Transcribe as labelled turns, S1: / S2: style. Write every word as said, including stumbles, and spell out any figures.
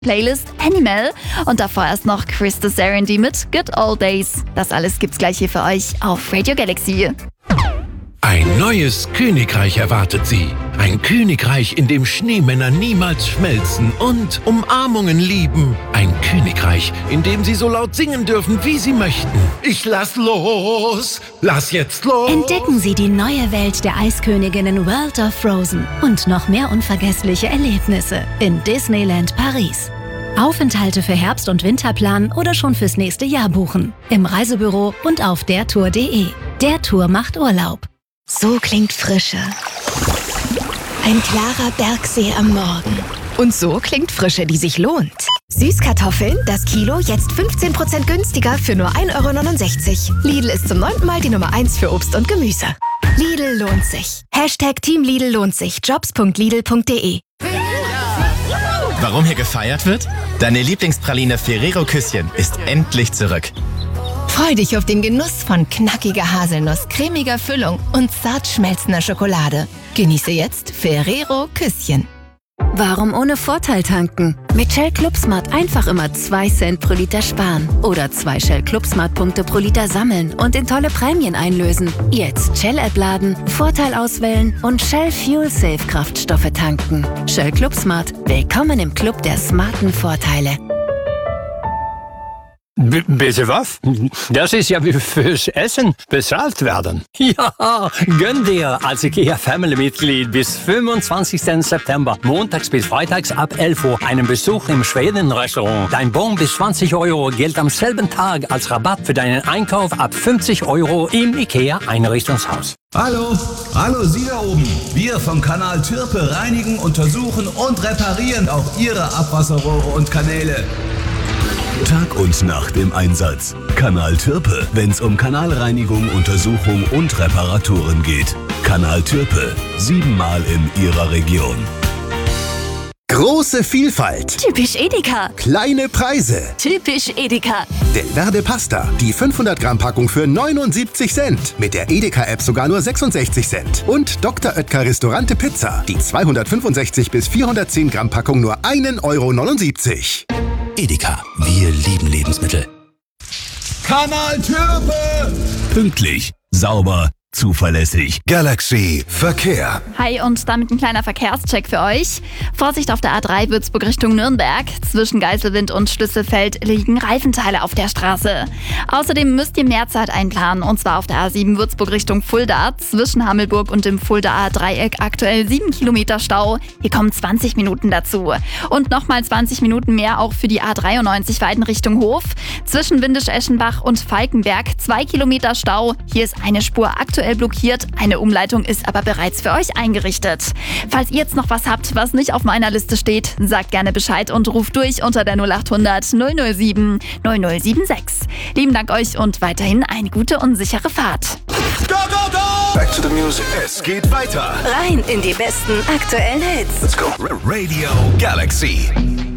S1: Playlist Animal und davor erst noch Chris Serenity mit Good Old Days. Das alles gibt's gleich hier für euch auf Radio Galaxy.
S2: Ein neues Königreich erwartet Sie. Ein Königreich, in dem Schneemänner niemals schmelzen und Umarmungen lieben. Ein Königreich, in dem Sie so laut singen dürfen, wie Sie möchten. Ich lass los! Lass jetzt los!
S3: Entdecken Sie die neue Welt der Eisköniginnen World of Frozen und noch mehr unvergessliche Erlebnisse in Disneyland Paris. Aufenthalte für Herbst- und Winter planen oder schon fürs nächste Jahr buchen. Im Reisebüro und auf dertour punkt de. Der Tour macht Urlaub.
S4: So klingt Frische. Ein klarer Bergsee am Morgen. Und so klingt Frische, die sich lohnt. Süßkartoffeln, das Kilo, jetzt fünfzehn Prozent günstiger für nur ein Euro neunundsechzig. Lidl ist zum neunten Mal die Nummer eins für Obst und Gemüse. Lidl lohnt sich. Hashtag Team Lidl lohnt sich. jobs punkt lidl punkt de.
S5: Warum hier gefeiert wird? Deine Lieblingspraline Ferrero Küsschen ist endlich zurück.
S4: Freu dich auf den Genuss von knackiger Haselnuss, cremiger Füllung und zart schmelzender Schokolade. Genieße jetzt Ferrero Küsschen.
S3: Warum ohne Vorteil tanken? Mit Shell Clubsmart einfach immer zwei Cent pro Liter sparen. Oder zwei Shell Clubsmart Punkte pro Liter sammeln und in tolle Prämien einlösen. Jetzt Shell-App laden, Vorteil auswählen und Shell Fuel Safe Kraftstoffe tanken. Shell Clubsmart. Willkommen im Club der smarten Vorteile.
S6: B- bitte was? Das ist ja wie fürs Essen bezahlt werden. Ja, gönn dir als IKEA Family-Mitglied bis fünfundzwanzigsten September, montags bis freitags ab elf Uhr, einen Besuch im Schweden-Restaurant. Dein Bon bis zwanzig Euro gilt am selben Tag als Rabatt für deinen Einkauf ab fünfzig Euro im IKEA-Einrichtungshaus.
S7: Hallo, hallo Sie da oben. Wir vom Kanal Türpe reinigen, untersuchen und reparieren auch Ihre Abwasserrohre und Kanäle. Tag und Nacht im Einsatz. Kanal Türpe, wenn's um Kanalreinigung, Untersuchung und Reparaturen geht. Kanal Türpe, siebenmal in Ihrer Region.
S8: Große Vielfalt.
S3: Typisch Edeka.
S8: Kleine Preise.
S3: Typisch Edeka.
S8: Del Verde Pasta, die fünfhundert Gramm Packung für neunundsiebzig Cent. Mit der Edeka-App sogar nur sechsundsechzig Cent. Und Doktor Oetker Restaurante Pizza, die zweihundertfünfundsechzig bis vierhundertzehn Gramm Packung nur ein Euro neunundsiebzig.
S2: Edeka, wir lieben Lebensmittel.
S7: Kanal Türpe! Pünktlich, sauber, zuverlässig.
S8: Galaxy Verkehr.
S1: Hi und damit ein kleiner Verkehrscheck für euch. Vorsicht auf der A drei Würzburg Richtung Nürnberg. Zwischen Geiselwind und Schlüsselfeld liegen Reifenteile auf der Straße. Außerdem müsst ihr mehr Zeit einplanen und zwar auf der A sieben Würzburg Richtung Fulda. Zwischen Hammelburg und dem Fuldaer Dreieck aktuell sieben Kilometer Stau. Hier kommen zwanzig Minuten dazu. Und nochmal zwanzig Minuten mehr auch für die A dreiundneunzig Weiden Richtung Hof. Zwischen Windisch-Eschenbach und Falkenberg zwei Kilometer Stau. Hier ist eine Spur aktuell blockiert. Eine Umleitung ist aber bereits für euch eingerichtet. Falls ihr jetzt noch was habt, was nicht auf meiner Liste steht, sagt gerne Bescheid und ruft durch unter der null achthundert null null sieben null null sieben sechs. Lieben Dank euch und weiterhin eine gute und sichere Fahrt.
S7: Go, go, go!
S8: Back to the music. Es geht weiter.
S3: Rein in die besten aktuellen Hits.
S8: Let's go. Radio Galaxy.